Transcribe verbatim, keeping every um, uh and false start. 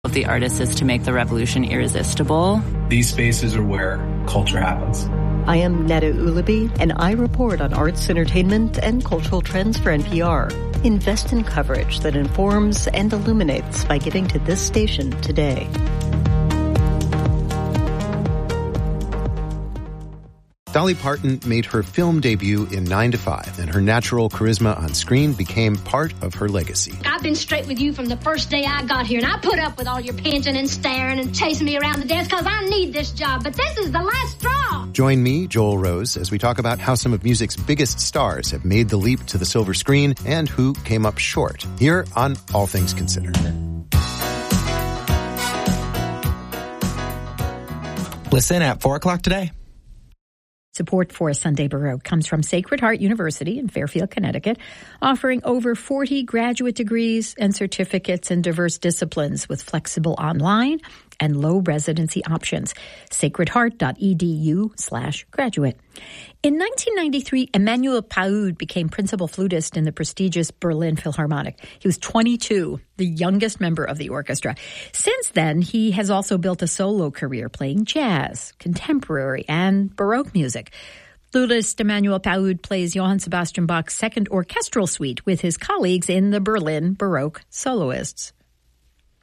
The artist is to make the revolution irresistible. These spaces are where culture happens. I am Neda Ulaby, and I report on arts, entertainment, and cultural trends for N P R. Invest in coverage that informs and illuminates by getting to this station today. Dolly Parton made her film debut in nine to five, and her natural charisma on screen became part of her legacy. I've been straight with you from the first day I got here, and I put up with all your pinching and staring and chasing me around the desk because I need this job, but this is the last straw. Join me, Joel Rose, as we talk about how some of music's biggest stars have made the leap to the silver screen and who came up short, here on All Things Considered. Listen at four o'clock today. Support for Sunday Baroque comes from Sacred Heart University in Fairfield, Connecticut, offering over forty graduate degrees and certificates in diverse disciplines with flexible online and low residency options. sacredheart.edu slash graduate. In nineteen ninety-three, Emmanuel Paoud became principal flutist in the prestigious Berlin Philharmonic. He was twenty-two, the youngest member of the orchestra. Since then, he has also built a solo career playing jazz, contemporary, and Baroque music. Flutist Emmanuel Paoud plays Johann Sebastian Bach's Second Orchestral Suite with his colleagues in the Berlin Baroque Soloists.